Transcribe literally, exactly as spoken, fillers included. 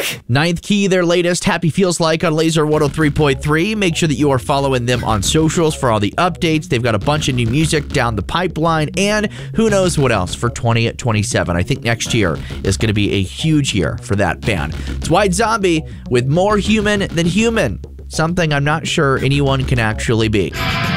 music. Ninth Key, their latest Happy Feels Like on Laser one oh three point three. Make sure that you are following them on socials for all the updates. They've got a bunch of new music down the pipeline, and who knows what else for twenty twenty-seven. I think next year is going to be a huge year for that band. It's White Zombie with More Human Than Human, something I'm not sure anyone can actually be.